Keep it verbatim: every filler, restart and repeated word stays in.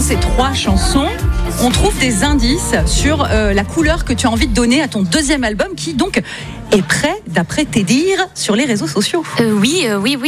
ces trois chansons, on trouve des indices sur euh, la couleur que tu as envie de donner à ton deuxième album qui donc est prêt, d'après tes dires, sur les réseaux sociaux. Euh, oui, euh, oui, oui.